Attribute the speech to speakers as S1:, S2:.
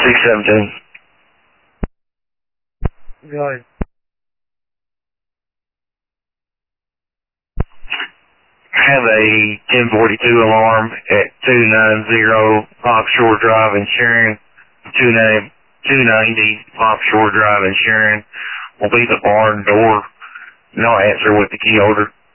S1: 617.
S2: Go ahead.
S1: Have a 1042 alarm at 290 Offshore Drive in Sharon. 290 Offshore Drive in Sharon will be the barn door. No answer with the key holder.